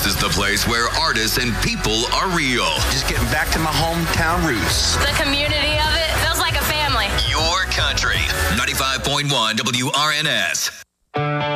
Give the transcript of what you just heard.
is the place where artists and people are real. Just getting back to my hometown roots. The community of it feels like a family. Your country. 95.1 WRNS.